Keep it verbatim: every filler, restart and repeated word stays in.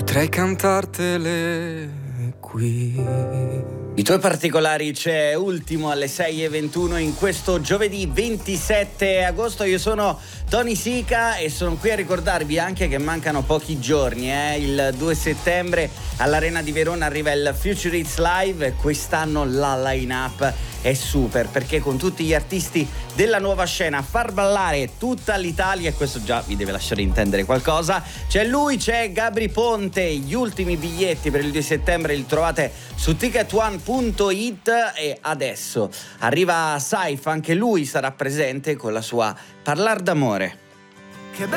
Potrei cantartele qui. I tuoi particolari c'è Ultimo alle sei e ventuno in questo giovedì ventisette agosto. Io sono Tony Sica e sono qui a ricordarvi anche che mancano pochi giorni. Eh? Il due settembre all'Arena di Verona arriva il Future Hits Live e quest'anno la line-up è super, perché con tutti gli artisti della nuova scena a far ballare tutta l'Italia, e questo già vi deve lasciare intendere qualcosa. C'è lui, c'è Gabry Ponte. Gli ultimi biglietti per il due settembre li trovate su ticket one punto it e adesso arriva Saif, anche lui sarà presente con la sua Parlar d'amore.